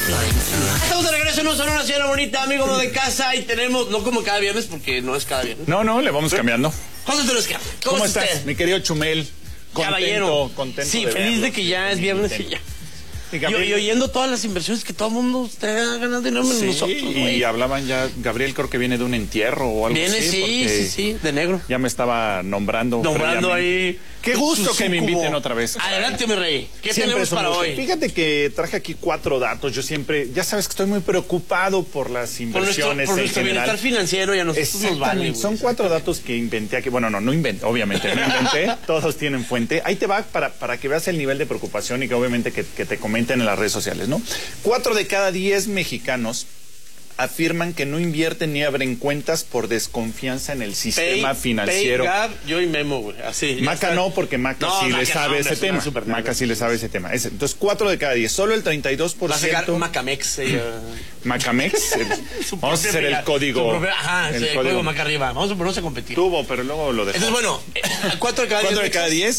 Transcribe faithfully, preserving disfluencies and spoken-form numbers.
Estamos de regreso en un Sonora, señora bonita, amigo de casa, y tenemos, no como cada viernes, porque no es cada viernes. No, no, le vamos ¿Sí? cambiando. ¿Cuándo te los cambian? ¿Cómo, ¿Cómo estás, usted? mi querido Chumel? Contento, Caballero. contento Sí, de feliz verlo. de que ya es viernes y ya. Y, Y, Gabriel, y oyendo todas las inversiones que todo el mundo está ganando dinero en sí, nosotros, y güey. hablaban ya, Gabriel creo que viene de un entierro o algo Viene, así. sí, porque sí, sí, de negro. Ya me estaba nombrando. Nombrando previamente. ahí. Qué gusto su que me sucubo. inviten otra vez. Adelante, mi rey. ¿Qué Siempre tenemos es un para gusto. hoy? Fíjate que traje aquí cuatro datos. Yo siempre, ya sabes que estoy muy preocupado por las Por nuestro, inversiones por en nuestro general. bienestar financiero y a nosotros nos vale. Exactamente. Son cuatro datos que inventé aquí. Bueno, no, no inventé, obviamente, no inventé. Todos tienen fuente. Ahí te va para, para que veas el nivel de preocupación y que obviamente que, que te comenten en las redes sociales, ¿no? Cuatro de cada diez mexicanos afirman que no invierten ni abren cuentas por desconfianza en el sistema Pay, financiero. Pay, Gab, yo y Memo, güey. Así. Maca no, porque Maca No, sí Maca le sabe no, ese es una tema. super Maca nerd. sí le sabe ese tema. Ese. Entonces, cuatro de cada diez. Solo el treinta y dos por Va a sacar ciento. Macamex. Ella. Macamex. el- Su Vamos a propia hacer el pega- código. su propia- ajá, el sí, el código código Maca arriba. Vamos a ponernos a competir. Tuvo, pero luego lo dejó. Entonces, bueno, eh, cuatro de cada Cuatro de diez. cada diez